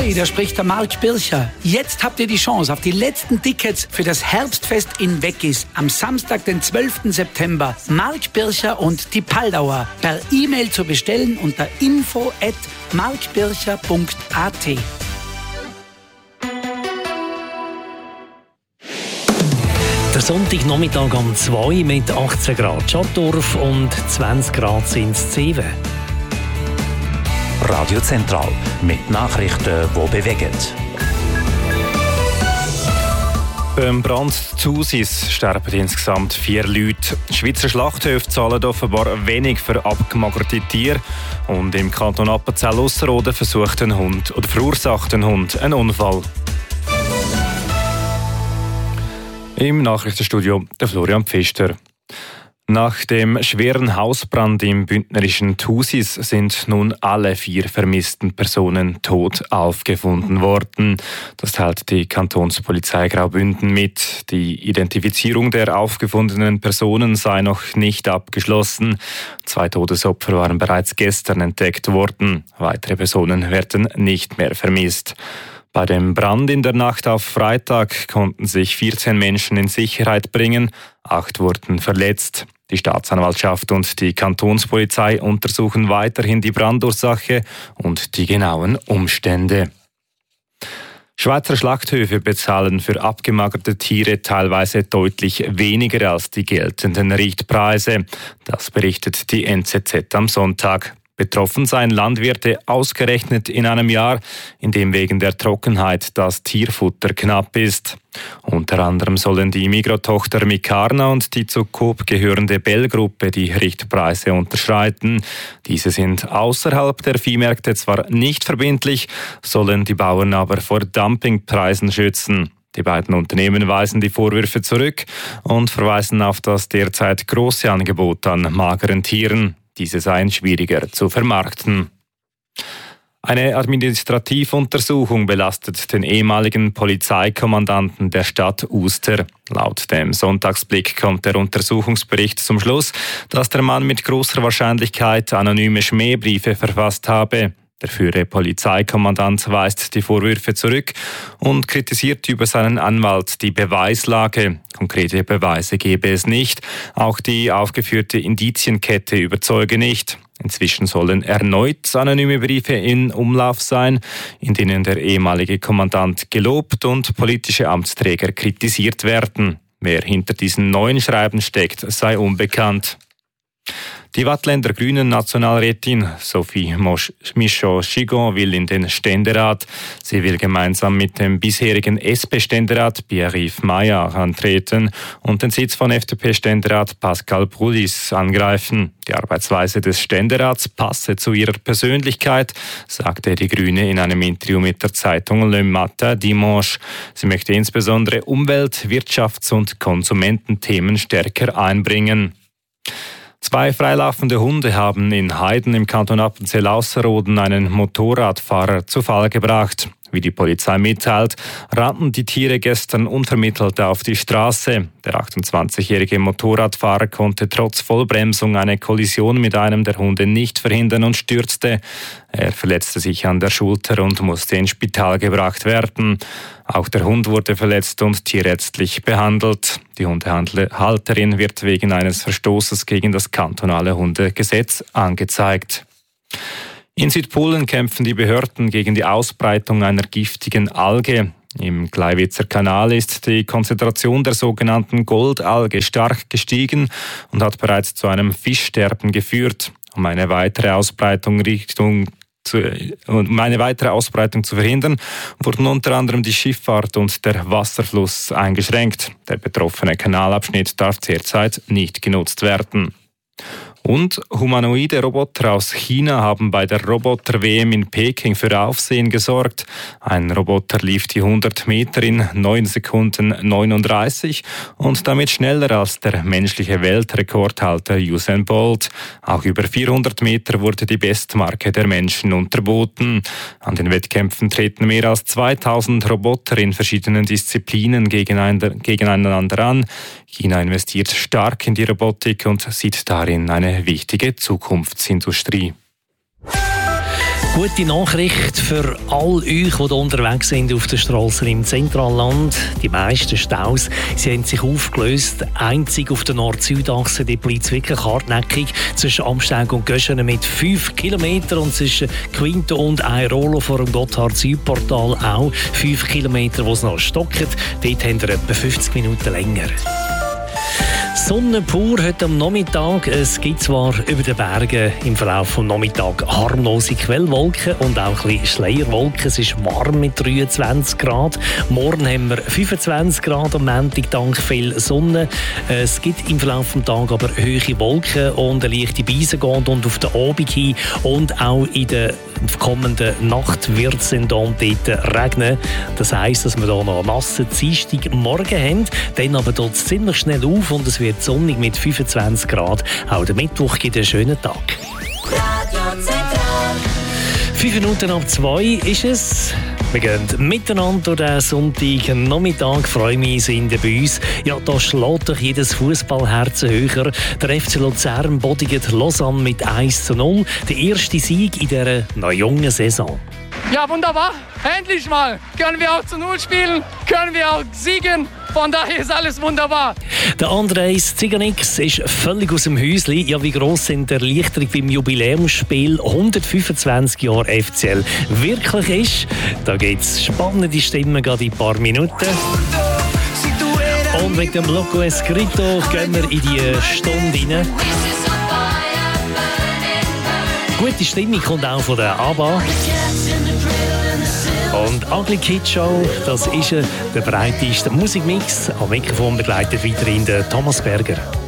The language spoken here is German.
Hey, da spricht der Marc Bircher. Jetzt habt ihr die Chance auf die letzten Tickets für das Herbstfest in Weggis am Samstag, den 12. September. Marc Bircher und die Paldauer per E-Mail zu bestellen unter info@marcbircher.at. Der Sonntagnachmittag um 2 mit 18 Grad Schattdorf und 20 Grad in Zeven. Radio Zentral mit Nachrichten, die bewegen. Beim Brand zu Thusis sterben insgesamt 4 Leute. Schweizer Schlachthöfe zahlen offenbar wenig für abgemagerte Tiere. Und im Kanton Appenzell-Ausserrhoden verursacht ein Hund einen Unfall. Im Nachrichtenstudio der Florian Pfister. Nach dem schweren Hausbrand im bündnerischen Thusis sind nun alle 4 vermissten Personen tot aufgefunden worden. Das teilt die Kantonspolizei Graubünden mit. Die Identifizierung der aufgefundenen Personen sei noch nicht abgeschlossen. 2 Todesopfer waren bereits gestern entdeckt worden. Weitere Personen werden nicht mehr vermisst. Bei dem Brand in der Nacht auf Freitag konnten sich 14 Menschen in Sicherheit bringen, 8 wurden verletzt. Die Staatsanwaltschaft und die Kantonspolizei untersuchen weiterhin die Brandursache und die genauen Umstände. Schweizer Schlachthöfe bezahlen für abgemagerte Tiere teilweise deutlich weniger als die geltenden Richtpreise. Das berichtet die NZZ am Sonntag. Betroffen seien Landwirte ausgerechnet in einem Jahr, in dem wegen der Trockenheit das Tierfutter knapp ist. Unter anderem sollen die Migros-Tochter Mikarna und die zu Coop gehörende Bell-Gruppe die Richtpreise unterschreiten. Diese sind außerhalb der Viehmärkte zwar nicht verbindlich, sollen die Bauern aber vor Dumpingpreisen schützen. Die beiden Unternehmen weisen die Vorwürfe zurück und verweisen auf das derzeit große Angebot an mageren Tieren. Diese seien schwieriger zu vermarkten. Eine Administrativuntersuchung belastet den ehemaligen Polizeikommandanten der Stadt Uster. Laut dem Sonntagsblick kommt der Untersuchungsbericht zum Schluss, dass der Mann mit großer Wahrscheinlichkeit anonyme Schmähbriefe verfasst habe. Der frühere Polizeikommandant weist die Vorwürfe zurück und kritisiert über seinen Anwalt die Beweislage. Konkrete Beweise gebe es nicht. Auch die aufgeführte Indizienkette überzeuge nicht. Inzwischen sollen erneut anonyme Briefe in Umlauf sein, in denen der ehemalige Kommandant gelobt und politische Amtsträger kritisiert werden. Wer hinter diesen neuen Schreiben steckt, sei unbekannt. Die Waadtländer Grünen Nationalrätin Sophie Michaud-Chigon will in den Ständerat. Sie will gemeinsam mit dem bisherigen SP-Ständerat Pierre-Yves Mayer antreten und den Sitz von FDP-Ständerat Pascal Brudis angreifen. Die Arbeitsweise des Ständerats passe zu ihrer Persönlichkeit, sagte die Grüne in einem Interview mit der Zeitung Le Matin Dimanche. Sie möchte insbesondere Umwelt-, Wirtschafts- und Konsumententhemen stärker einbringen. 2 freilaufende Hunde haben in Heiden im Kanton Appenzell-Ausserrhoden einen Motorradfahrer zu Fall gebracht. Wie die Polizei mitteilt, rannten die Tiere gestern unvermittelt auf die Straße. Der 28-jährige Motorradfahrer konnte trotz Vollbremsung eine Kollision mit einem der Hunde nicht verhindern und stürzte. Er verletzte sich an der Schulter und musste ins Spital gebracht werden. Auch der Hund wurde verletzt und tierärztlich behandelt. Die Hundehalterin wird wegen eines Verstoßes gegen das kantonale Hundegesetz angezeigt. In Südpolen kämpfen die Behörden gegen die Ausbreitung einer giftigen Alge. Im Gleiwitzer Kanal ist die Konzentration der sogenannten Goldalge stark gestiegen und hat bereits zu einem Fischsterben geführt. Um eine weitere Ausbreitung zu verhindern, wurden unter anderem die Schifffahrt und der Wasserfluss eingeschränkt. Der betroffene Kanalabschnitt darf derzeit nicht genutzt werden. Und humanoide Roboter aus China haben bei der Roboter-WM in Peking für Aufsehen gesorgt. Ein Roboter lief die 100 Meter in 9 Sekunden 39 und damit schneller als der menschliche Weltrekordhalter Usain Bolt. Auch über 400 Meter wurde die Bestmarke der Menschen unterboten. An den Wettkämpfen treten mehr als 2000 Roboter in verschiedenen Disziplinen gegeneinander an. China investiert stark in die Robotik und sieht darin eine wichtige Zukunftsindustrie. Gute Nachricht für all euch, die unterwegs sind auf den Strassen im Zentralland. Die meisten Staus sie haben sich aufgelöst. Einzig auf der Nord-Süd-Achse bleibt es wirklich hartnäckig. Zwischen Amsteg und Göschenen mit 5 Kilometern und zwischen Quinto und Airolo vor dem Gotthard-Südportal auch 5 Kilometer, wo es noch stockt. Dort haben wir etwa 50 Minuten länger. Sonne pur heute am Nachmittag. Es gibt zwar über den Bergen im Verlauf des Nachmittags harmlose Quellwolken und auch ein bisschen Schleierwolken. Es ist warm mit 23 Grad. Morgen haben wir 25 Grad am Montag dank viel Sonne. Es gibt im Verlauf des Tages aber hohe Wolken und eine leichte Beise geht und auf den Abend hin und auch in der kommenden Nacht wird es dann dort regnen. Das heisst, dass wir hier noch einen nassen Dienstagmorgen haben. Dann aber tut es ziemlich schnell auf und es wird sonnig mit 25 Grad. Auch der Mittwoch gibt einen schönen Tag. 5 Minuten ab 2 ist es. Wir gehen miteinander durch den Sonntagnachmittag. Freue mich, sind bei uns. Ja, da schlägt doch jedes Fußballherz höher. Der FC Luzern bodigt Lausanne mit 1:0. Der erste Sieg in dieser noch jungen Saison. Ja, wunderbar. Endlich mal. Können wir auch zu 0 spielen, können wir auch siegen. Von daher ist alles wunderbar. Der Andreas Ziganix ist völlig aus dem Häuschen. Ja, wie gross sind die Erleichterung beim Jubiläumsspiel 125 Jahre FCL wirklich ist? Da gibt es spannende Stimmen gerade in ein paar Minuten. Und mit dem Loco Escrito gehen wir in die Stunde rein. Gute Stimmung kommt auch von der ABBA. Und Ugly Kid Show, das ist der breiteste Musikmix. Am Mikrofon begleitet weiterhin der Thomas Berger.